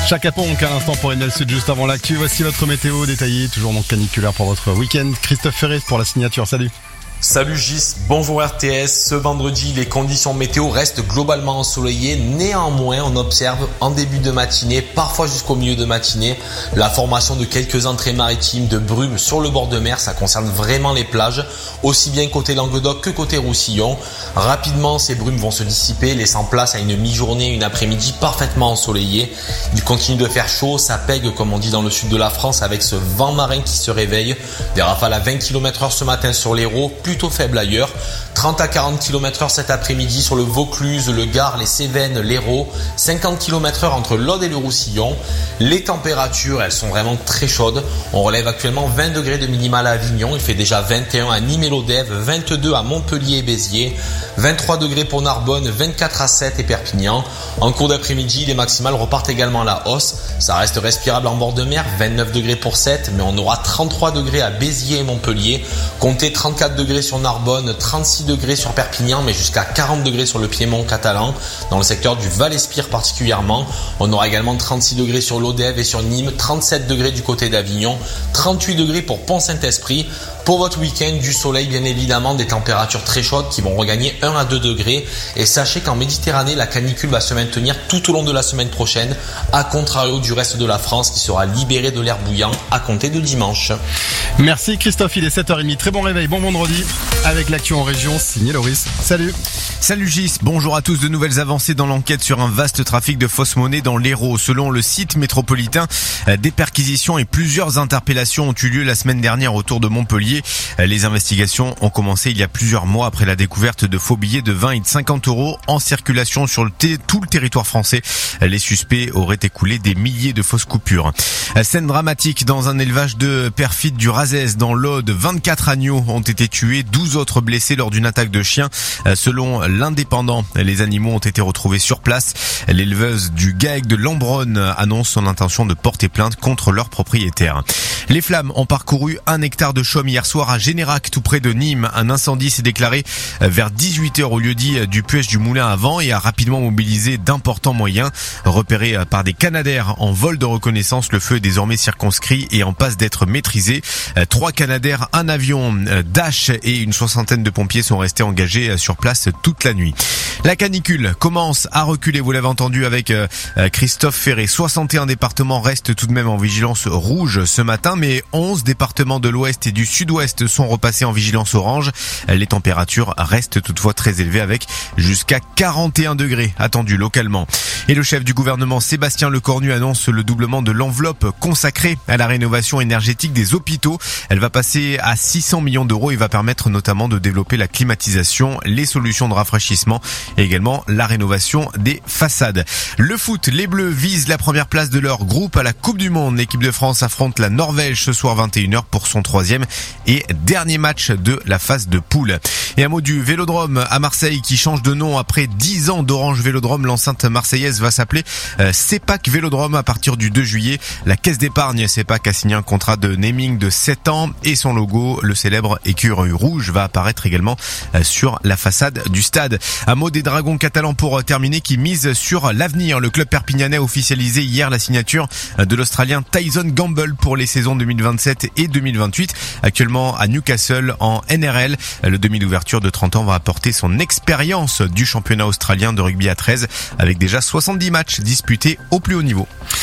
Chaka Ponk à l'instant pour Enel Sud juste avant l'actu. Voici votre météo détaillée, toujours donc caniculaire pour votre week-end. Christophe Ferret pour la signature, salut. Salut Gis, bonjour RTS. Ce vendredi, les conditions météo restent globalement ensoleillées. Néanmoins, on observe en début de matinée, parfois jusqu'au milieu de matinée, la formation de quelques entrées maritimes de brumes sur le bord de mer. Ça concerne vraiment les plages, aussi bien côté Languedoc que côté Roussillon. Rapidement, ces brumes vont se dissiper, laissant place à une mi-journée, une après-midi parfaitement ensoleillée. Il continue de faire chaud, ça pègue comme on dit dans le sud de la France avec ce vent marin qui se réveille. Des rafales à 20 km/h ce matin sur l'Hérault, plutôt faible ailleurs. 30 à 40 km/h cet après-midi sur le Vaucluse, le Gard, les Cévennes, l'Hérault. 50 km/h entre l'Aude et le Roussillon. Les températures, elles sont vraiment très chaudes. On relève actuellement 20 degrés de minimal à Avignon. Il fait déjà 21 à Nîmes et Lodève, 22 à Montpellier et Béziers, 23 degrés pour Narbonne, 24 à Sète et Perpignan. En cours d'après-midi, les maximales repartent également à la hausse. Ça reste respirable en bord de mer, 29 degrés pour Sète, mais on aura 33 degrés à Béziers et Montpellier. Comptez 34 degrés sur Narbonne, 36 degrés sur Perpignan, mais jusqu'à 40 degrés sur le Piémont catalan, dans le secteur du Val-Espire particulièrement. On aura également 36 degrés sur Lodève et sur Nîmes, 37 degrés du côté d'Avignon, 38 degrés pour Pont-Saint-Esprit. Pour votre week-end, du soleil bien évidemment, des températures très chaudes qui vont regagner 1 à 2 degrés. Et sachez qu'en Méditerranée, la canicule va se maintenir tout au long de la semaine prochaine, à contrario du reste de la France qui sera libéré de l'air bouillant à compter de dimanche. Merci Christophe, il est 7h30, très bon réveil, bon vendredi, avec l'actu en région, signé Loris. Salut. Salut Gis, bonjour à tous. De nouvelles avancées dans l'enquête sur un vaste trafic de fausses monnaies dans l'Hérault. Selon le site métropolitain, des perquisitions et plusieurs interpellations ont eu lieu la semaine dernière autour de Montpellier. Les investigations ont commencé il y a plusieurs mois après la découverte de faux billets de 20 et de 50 euros en circulation sur tout le territoire français. Les suspects auraient écoulé des milliers de fausses coupures. Scène dramatique dans un élevage de perfides du Razès dans l'Aude. 24 agneaux ont été tués, 12 autres blessés lors d'une attaque de chiens. Selon l'Indépendant, les animaux ont été retrouvés sur place. L'éleveuse du GAEC de Lambronne annonce son intention de porter plainte contre leurs propriétaires. Les flammes ont parcouru 1 hectare de chaume hier soir à Générac, tout près de Nîmes. Un incendie s'est déclaré vers 18h au lieu-dit du Puech du Moulin à Vent et a rapidement mobilisé d'importants moyens. Repéré par des Canadair en vol de reconnaissance, le feu est désormais circonscrit et en passe d'être maîtrisé. 3 Canadair, un avion Dash et une soixantaine de pompiers sont restés engagés sur place toute la nuit. La canicule commence à reculer, vous l'avez entendu avec Christophe Ferret. 61 départements restent tout de même en vigilance rouge ce matin, mais 11 départements de l'ouest et du sud-ouest sont repassés en vigilance orange. Les températures restent toutefois très élevées avec jusqu'à 41 degrés attendus localement. Et le chef du gouvernement Sébastien Lecornu annonce le doublement de l'enveloppe consacrée à la rénovation énergétique des hôpitaux. Elle va passer à 600 millions d'euros et va permettre notamment de développer la climatisation, les solutions de rafraîchissement et également la rénovation des façades. Le foot, les Bleus visent la première place de leur groupe à la Coupe du Monde. L'équipe de France affronte la Norvège ce soir 21h pour son 3e et dernier match de la phase de poule. Et un mot du Vélodrome à Marseille qui change de nom après 10 ans d'Orange Vélodrome. L'enceinte marseillaise va s'appeler CEPAC Vélodrome à partir du 2 juillet. La caisse d'épargne CEPAC a signé un contrat de naming de 7 ans et son logo, le célèbre écureuil rouge, va apparaître également sur la façade du stade. Un mot des Dragons catalans pour terminer qui misent sur l'avenir. Le club perpignanais a officialisé hier la signature de l'Australien Tyson Gamble pour les saisons 2027 et 2028. Actuellement à Newcastle en NRL, le demi d'ouverture de 30 ans va apporter son expérience du championnat australien de rugby à 13 avec déjà 70 matchs disputés au plus haut niveau.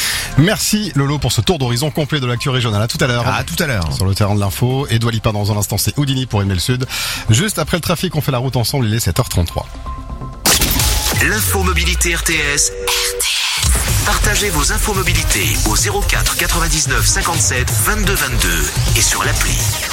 Merci Lolo pour ce tour d'horizon complet de l'actu régionale. À tout à l'heure. À tout à l'heure. Sur le terrain de l'info. Et Dua Lipa dans un instant, c'est Houdini pour Enel Sud. Juste après le trafic, on fait la route ensemble. Il est 7h33. L'info mobilité RTS. Partagez vos infos mobilité au 04 99 57 22 22 et sur l'appli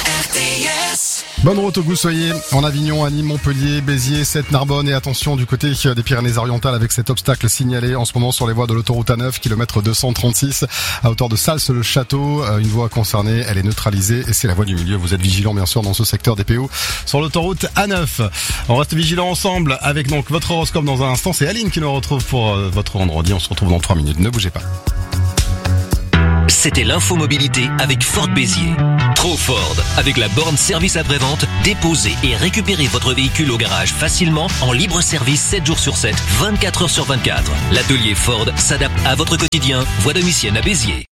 RTS. Bonne route au goût soyez en Avignon, à Nîmes, Montpellier, Béziers, Sète, Narbonne et attention du côté des Pyrénées-Orientales avec cet obstacle signalé en ce moment sur les voies de l'autoroute A9, kilomètre 236 à hauteur de Sals-le-Château. Une voie concernée, elle est neutralisée et c'est la voie du milieu. Vous êtes vigilants bien sûr dans ce secteur des PO sur l'autoroute A9. On reste vigilants ensemble avec donc votre horoscope dans un instant. C'est Aline qui nous retrouve pour votre vendredi. On se retrouve dans 3 minutes. Ne bougez pas. c'était l'infomobilité avec Ford Béziers. Trop Ford. Avec la borne service après-vente, déposez et récupérez votre véhicule au garage facilement en libre service 7 jours sur 7, 24 heures sur 24. L'atelier Ford s'adapte à votre quotidien. Voie de Missienne à Béziers.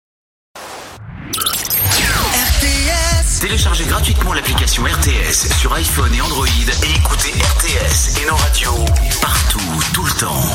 Téléchargez gratuitement l'application RTS sur iPhone et Android et écoutez RTS et nos radios partout, tout le temps.